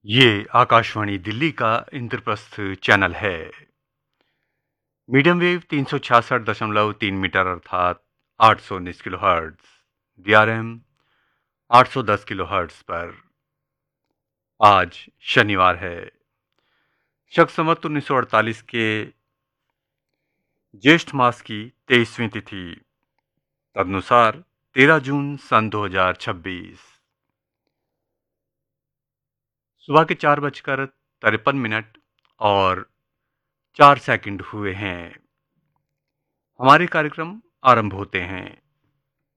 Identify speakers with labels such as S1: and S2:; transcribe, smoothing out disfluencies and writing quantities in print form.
S1: ये आकाशवाणी दिल्ली का इंद्रप्रस्थ चैनल है। मीडियम वेव 366.3 मीटर अर्थात 819 किलोहर्ट्ज, DRM 810 किलोहर्ट्ज पर। आज शनिवार है, शक संवत 1948 के ज्येष्ठ मास की 23वीं तिथि, तदनुसार 13 जून सन 2026। सुबह के 4:53 और 4 सेकंड हुए हैं। हमारे कार्यक्रम आरंभ होते हैं।